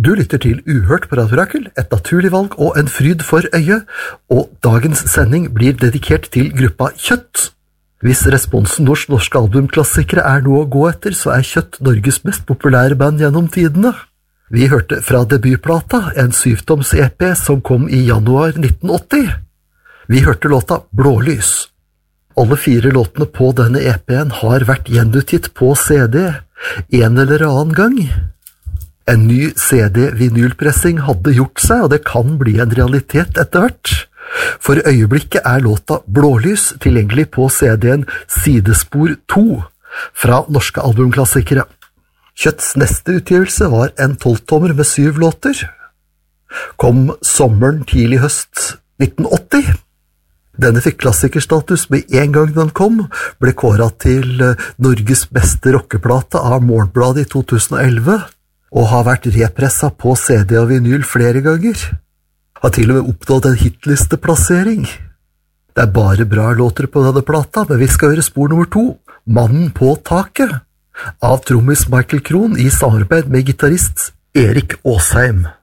Du lytter til Uhørt på Radio Rakel, et naturlig valg og en fryd for øyet, og dagens sending blir dedikert til gruppa Kjøtt. Hvis responsen hos norske albumklassikere er noe å gå etter, så er Kjøtt Norges mest populære band gjennom tidene. Vi hørte fra debutplata, en 7-toms-EP som kom i januar 1980. Vi hørte låta Blålys. Alle 4 låtene på denne EP-en har vært gjenutgitt på CD, en eller annen gang. En ny CD-vinylpressing hadde gjort seg, og det kan bli en realitet etter hvert. For øyeblikket er låta Blålys tilgjengelig på CD-en Sidespor 2 fra norske albumklassikere. Kjøtts neste utgivelse var en 12-tommer med 7 låter. Kom sommeren tidlig høst 1980. Denne fikk klassikerstatus med en gang den kom, ble kåret til Norges beste rockeplate av Morgenbladet i 2011, og har vært repressa på CD og vinyl flere ganger. Har til og med oppnådd en hitlisteplassering. Det er bare bra låter på denne plata, men vi skal høre spor nummer 2, Mannen på taket, av trommis Michael Krohn i samarbeid med gitarist Erik Åsheim.